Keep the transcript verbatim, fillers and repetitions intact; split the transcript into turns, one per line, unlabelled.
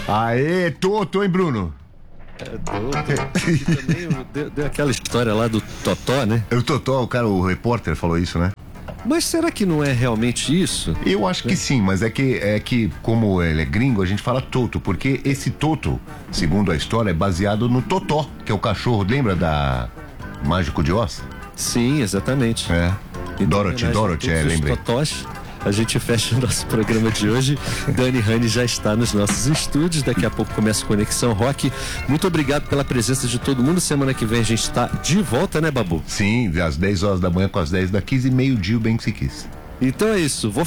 Aê, Toto, hein, Bruno?
É, deu, e também deu, deu aquela história lá do Totó, né?
O Totó, o cara, o repórter falou isso, né?
Mas será que não é realmente isso?
Eu acho que sim, mas é que, é que como ele é gringo, a gente fala Toto, porque esse Toto, segundo a história, é baseado no Totó, que é o cachorro, lembra da Mágico de Oz?
Sim, exatamente.
É.
Então,
Dorothy,
em homenagem a
Dorothy, é,
todos os
lembrei.
Totós, a gente fecha o nosso programa de hoje. Dani Rani já está nos nossos estúdios. Daqui a pouco começa a Conexão Rock. Muito obrigado pela presença de todo mundo. Semana que vem a gente está de volta, né, Babu?
Sim, às dez horas da manhã com as dez da quinze e meio-dia, o bem que se quis.
Então é isso. Vou